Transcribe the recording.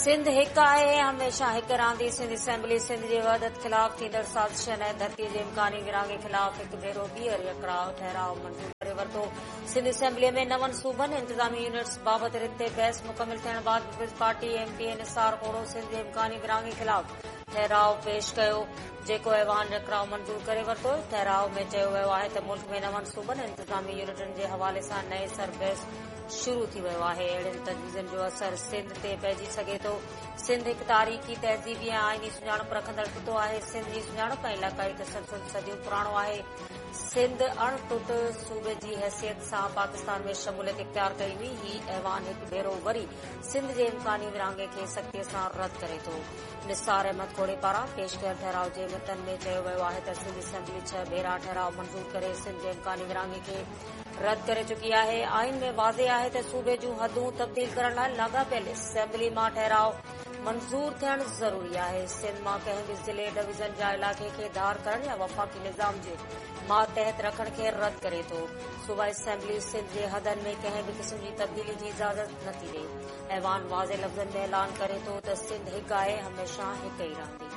सिंध हिक आहे हमेशा हिक रहंदी। सिंध असेंबली सिंध जे वहदत ख़िलाफ़ थींदड़ साज़िशन ऐं धरती जे इम्कानी विरहाङे ख़िलाफ़ हिक भेरो ॿीहर ठहराव मंज़ूर करे वरितो। सिंध असेंबलीअ में 9 सूबनि इंतज़ामी यूनिट्स बाबति रिथ ते बहस मुकमिल थियण बाद peoples party MPa Nisar खोड़ो Sindh जे इम्कानी विरहाङे ख़िलाफ़ ठहराव पेश कयो, जेको ऐवान रखराव मंज़ूर करे वरितो। ठहराव में चयो वियो आहे त मुल्क में 9 सूबनि इंतज़ामी यूनिटनि जे हवाले सां नए सर बहस शुरू थी वियो आहे। अहिड़ियुनि तजवीज़ुनि जो असर सिंध ते पइजी सघे थो। सिंध हिकु तारीख़ी तहज़ीबी ऐं आइनी सुञाणप रखंदड़ ख़ितो आहे। सिंध जी सुञाणप ऐं इलाक़ाई तसलसल सदियूं पुराणो आहे। सिंध अणटुट सूबे जी हैसियत सां पाकिस्तान में शमूलियत इख्तियार कई हुई। ही ऐवान हिकु भेरो वरी सिंध जे इम्कानी विरहाङे खे सख़्तीअ सां रद्द करे थो। निसार अहमद खोड़े पारां पेश कयल ठहराव जे मतन में चयो वियो आहे त सिंध असेंबली 6 भेरा ठहराव मंज़ूर करे सिंध जे इम्कानी विरहाङे खे रद्द करे चुकी आहे। आइन में वाज़े आहे त सूबे जूं हदूं तब्दील करण लाइ लाॻापियल असेंबली मां ठहराव मंज़ूर थियण ज़रूरी आहे। सिंध मां कंहिं बि ज़िले डिवीज़न जा इलाइक़े खे धार करण या वफ़ाक़ी निज़ाम जे मातहत रखण खे रद्द करे थो। सूबाई असेंबली सिंध जे हदनि में कंहिं बि क़िस्म जी तब्दीली जी इजाज़त नथी ॾे। ऐवान वाज़े लफ़्ज़नि में ऐलान करे थो त सिंध हिकु आहे, हमेशा हिक ई रहंदी।